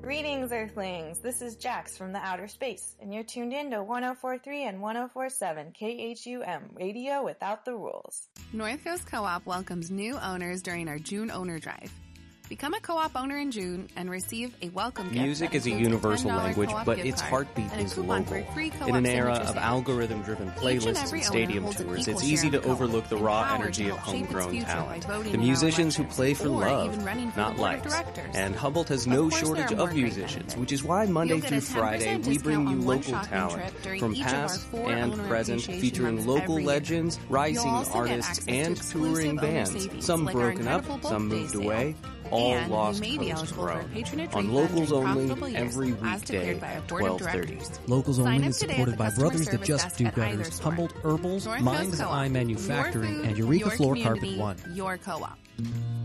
Greetings, Earthlings! This is Jax from the outer space, and you're tuned in to 104.3 and 104.7 KHUM, radio without the rules. North Coast Co-op welcomes new owners during our June owner drive. Become a co-op owner in June and receive a welcome gift. Music is a universal language, but its heartbeat is local. In an era of algorithm-driven playlists and stadium tours, it's easy to overlook the raw energy of homegrown talent. The musicians who play for love, not likes. And Humboldt has no shortage of musicians, which is why Monday through Friday we bring you local talent from past and present, featuring local legends, rising artists, and touring bands. Some broken up, some moved away. All Lost Coast Grow. On Locals Only, every weekday at 12:30. Locals Only is supported by Brothers That Just Do Gutters, Humboldt Herbals, Mind's Eye Manufacturing, and Eureka Floor Carpet One. Your co-op.